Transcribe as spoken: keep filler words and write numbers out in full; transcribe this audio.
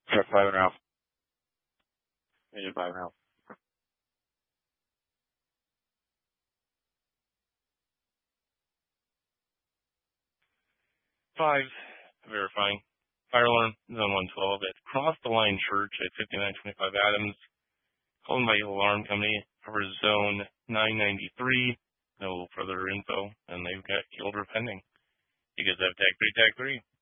Yeah, five and a half. Yeah, five and a half. Five. Verifying. Fire alarm, zone one twelve at Cross the Line Church at fifty-nine twenty-five Adams. Calling by alarm company over zone nine ninety-three. No further info, and they've got killed or pending. You guys have tag three, tag three.